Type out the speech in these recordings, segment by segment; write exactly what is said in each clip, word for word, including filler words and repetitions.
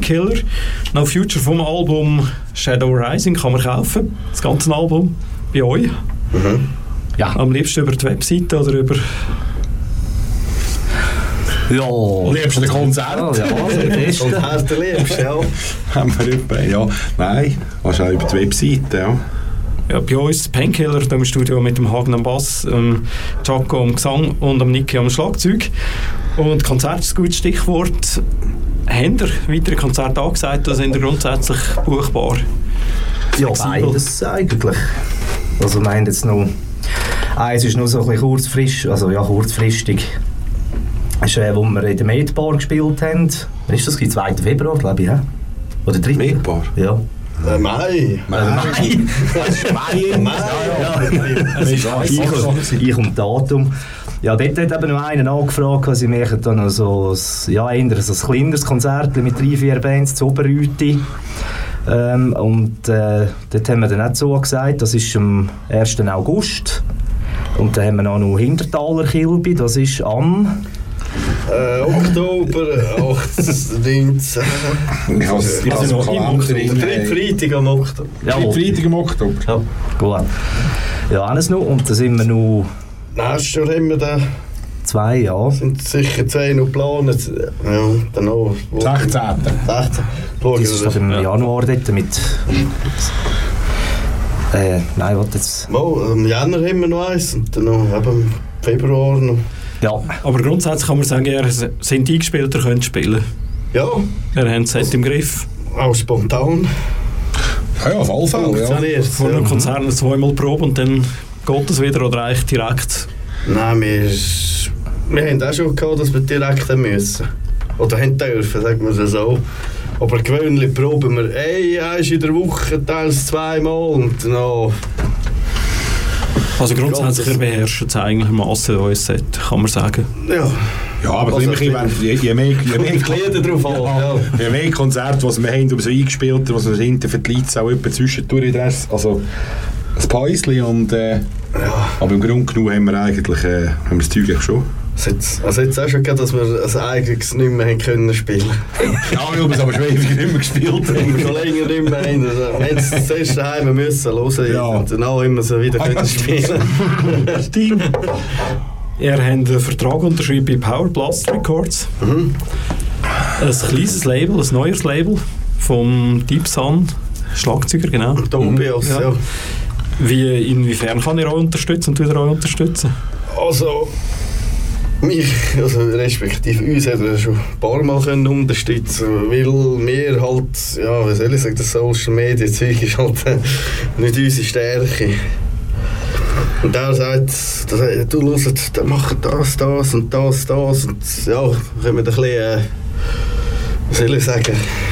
Painkiller, No Future vom Album Shadow Rising, kann man kaufen, das ganze Album, bei euch. Mhm. Ja. Am liebsten über die Webseite oder über... Ja. Am liebsten ein Konzert. Ja, ja, Konzert liebst, ja. Haben wir etwa, ja. Nein, wahrscheinlich über die Webseite, ja. Ja, bei uns Painkiller, da im Studio mit dem Hagen am Bass, ähm, Jaco am Gesang und am Niki am Schlagzeug. Und Konzert ist ein gutes Stichwort. Habt ihr weitere Konzerte angesagt, oder sind ihr grundsätzlich buchbar? Ja, beides eigentlich. Also meint jetzt noch... Eins ist noch so ein bisschen kurzfristig, also ja, kurzfristig. Das ist, äh, wo wir in der Medbar gespielt haben. Wann ist das? zweiten Februar, glaube ich, ja? Oder dritter? Medbar? Ja. Äh, Mai. Mai. Das ist Mai. Mai. Ja, ich und Datum. Ja, dort hat eben noch einen angefragt, sie machen dann noch so ein, ja, eher so ein kleineres Konzert mit drei, vier Bands zu Oberrüti. Ähm, und äh, dort haben wir dann auch so gesagt, das ist am ersten August. Und dann haben wir auch noch Hintertaler Kilby, das ist am... Äh, Oktober, achtzehn, neunzehn. Ich habe es Also noch im Kalender in Dritte Freitag am Oktober. Ja, Freitag im Oktober. ja, gut. Ja, alles noch. Und dann sind wir noch Nächstes Jahr haben wir da, zwei Jahre. sind sicher zehn noch geplant. Ja, dann auch. sechzehnten sechzehn. Das ist Schauen im wir. Januar dort mit... Äh, nein, warte jetzt... Mal, im Jänner haben wir noch eins und dann noch eben im Februar noch. Ja, Aber grundsätzlich kann man sagen, ihr sind eingespielt, ihr könnt spielen. Ja, Ihr habt es Set im Griff. auch spontan. Ja, ja, auf alle Fälle, ja. Funktioniert. Vor Ja. einem Konzert zweimal Probe und dann geht es wieder oder eigentlich direkt. Nein, wir, wir haben auch schon gehabt, dass wir direkt haben müssen. Oder haben dürfen, sagen wir es so. Aber gewöhnlich proben wir, ey, eins in der Woche, teils zweimal und dann... Also grundsätzlich ihr beherrscht es eigentlich Masse euer Set, kann man sagen. Ja, Ja, aber Also, also, je, je, je mehr, je mehr, Glieder drauf an. Ja. je mehr Konzerte, die wir haben, so eingespielt, was wir hinten für die Leute auch etwa zwischendurch in der, also ein Päuschen und äh, Ja. aber im Grunde genommen haben wir eigentlich äh, haben wir das Zeug eigentlich schon. Also jetzt, also jetzt auch schon gehabt, dass wir ein eigenes nicht mehr haben können spielen. Ja, wir haben es aber schon ewig nicht mehr gespielt. Haben wir schon länger nicht mehr haben. Also, wir haben es zuerst daheim müssen hören Ja. und dann auch immer so wieder können spielen. Stimmt. Ihr habt einen Vertrag unterschrieben bei Power Blast Records. Mhm. Ein kleines Label, ein neues Label vom Deep Sun, Schlagzeuger, genau. Tobias, Ja. ja. Wie, inwiefern kann ihr euch unterstützen und wieder euch unterstützen? Also, mich, also respektive uns, hat er schon ein paar Mal können unterstützen, weil wir halt, ja, wie soll ich sagen, das Social Media Zeug ist halt äh, nicht unsere Stärke. Und er sagt, das, du hörst, der macht das, das und das, das und ja, können wir ein bisschen, äh, wie soll ich sagen,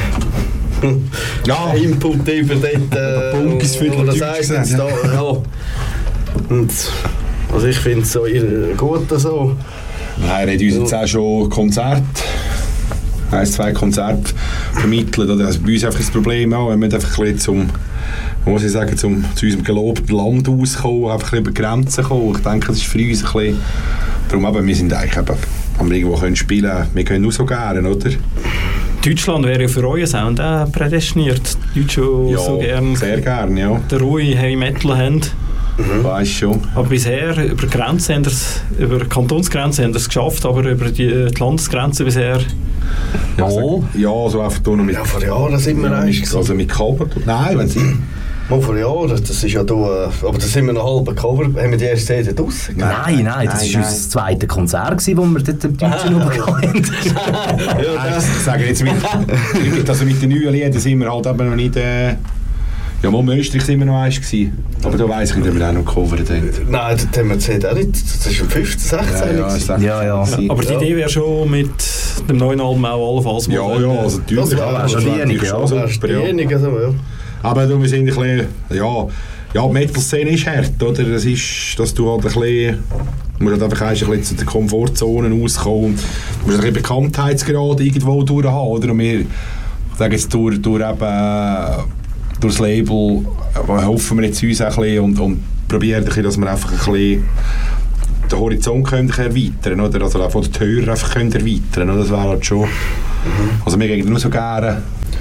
Ja. Input über dort, äh, Punkis für die oder Leute sagt gesagt, jetzt da, ja. Und also ich finde es so gut so. Nein, er hat uns jetzt auch schon Konzerte, eins, zwei Konzerte vermittelt. Oder? Also bei uns einfach das Problem auch, wenn wir einfach ein bisschen zum, muss ich sagen, zum, zu unserem gelobten Land auskommen, einfach ein bisschen über die Grenzen kommen. Ich denke, das ist für uns ein bisschen, darum eben, wir sind eigentlich eben, wenn wir irgendwo können spielen können, wir können nur so gerne, oder? Deutschland wäre ja für euren Sound auch prädestiniert. Die Deutschen Ja, so gerne sehr gerne, ja. den ruhigen Heavy Metal haben. Mhm. Weiss schon. Aber bisher, über Grenzen haben wir's- über Kantonsgrenzen haben wir es geschafft, aber über die, die Landesgrenze bisher... Ja, sag, ja, so einfach nur noch mit... Ja, vor Jahren sind wir ja, eins mit, also mit Cover. Nein, wenn sie... Mal vor Jahren, das ist ja da, äh, aber da sind wir noch halb Cover, haben wir die erste C D draussen? Nein, nein, das nein, war nein. unser zweites Konzert, das wir dort im Deutschen Ah. bekommen haben. Ja, Ich sage jetzt mit, also mit den neuen Liedern sind wir halt eben noch nicht... Äh, ja, mal in Österreich sind wir noch eins gewesen. Aber da weiss ich nicht, ob wir auch noch gecovert haben. nein, das haben wir die C D auch nicht, das ist im fünfzehn, sechzehn. Ja, ja, ist echt- Ja, ja. Aber die Ja. Idee wäre schon mit dem neuen Album auch allenfalls Ja, mal, ja, äh, also natürlich. Das wäre schon natürlich diejenige, schon ja. super, Das ist ja. diejenige, so, ja. Aber du, wir sind ein bisschen, ja, ja, die Metal-Szene ist hart, oder? Das ist, dass du halt ein bisschen, du musst halt einfach ein bisschen zu den Komfortzonen rauskommen. Du musst ein bisschen Bekanntheitsgrad irgendwo durch haben, oder? Und wir, ich sage jetzt, durch, durch eben, äh, durch das Label äh, hoffen wir jetzt uns ein bisschen und, und probieren ein bisschen, dass wir einfach ein bisschen den Horizont können erweitern, oder? Also auch von den Hörer einfach können erweitern, oder? Das wäre halt schon, also wir gehen nur so gerne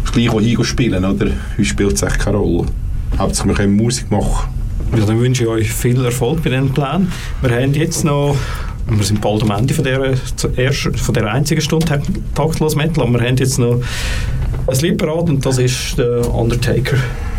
das Gleiche hier spielen, oder? Uns spielt es echt keine Rolle. Hauptsache, wir können Musik machen. Ja, dann wünsche ich euch viel Erfolg bei diesen Plänen. Wir haben jetzt noch, wir sind bald am Ende von der, von der einzigen Stunde Taktlos Metal, aber wir haben jetzt noch ein Lied parat und das ist der Undertaker.